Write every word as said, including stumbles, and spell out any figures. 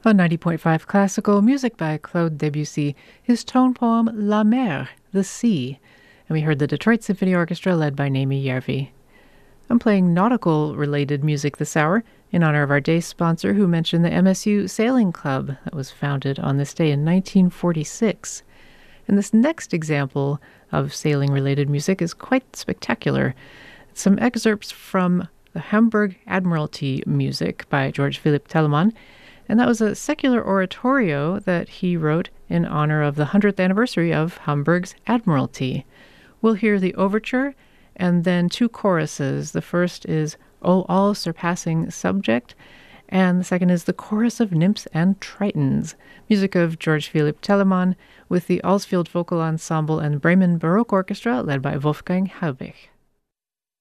On ninety point five Classical, music by Claude Debussy, his tone poem La Mer, the Sea. And we heard the Detroit Symphony Orchestra led by Naomi Järvi. I'm playing nautical-related music this hour in honor of our day sponsor who mentioned the M S U Sailing Club that was founded on this day in nineteen forty-six. And this next example of sailing-related music is quite spectacular. Some excerpts from the Hamburg Admiralty music by George Philipp Telemann, and that was a secular oratorio that he wrote in honor of the hundredth anniversary of Hamburg's Admiralty. We'll hear the overture and then two choruses. The first is O All-Surpassing Subject, and the second is the Chorus of Nymphs and Tritons, music of George Philipp Telemann with the Alsfield Vocal Ensemble and Bremen Baroque Orchestra led by Wolfgang Halbig.